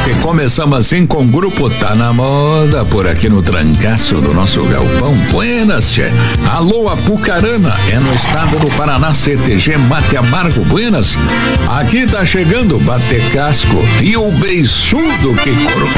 que começamos assim com o grupo Tá na Moda, por aqui no trancaço do nosso galpão. Buenas, tchê. Alô, Apucarana, é no estado do Paraná, CTG Mate Amargo. Buenas. Aqui tá chegando Bate Casco e o beiçudo que